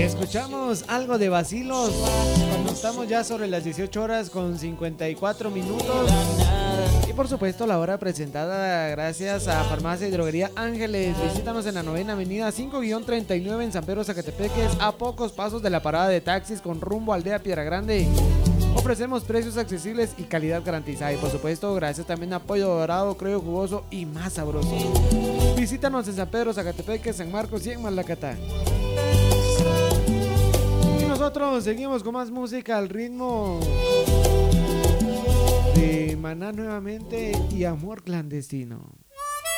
Escuchamos algo de vacilos cuando estamos ya sobre las 18 horas con 54 minutos. Y por supuesto la hora presentada gracias a Farmacia y Droguería Ángeles. Visítanos en la 9ª Avenida 5-39 en San Pedro Zacatepeques, a pocos pasos de la parada de taxis con rumbo a Aldea Piedra Grande. Ofrecemos precios accesibles y calidad garantizada. Y por supuesto, gracias también a Pollo Dorado, Creo Jugoso y más sabroso. Visítanos en San Pedro Zacatepeques, San Marcos y en Malacatá. Y nosotros seguimos con más música al ritmo de Maná nuevamente y Amor Clandestino.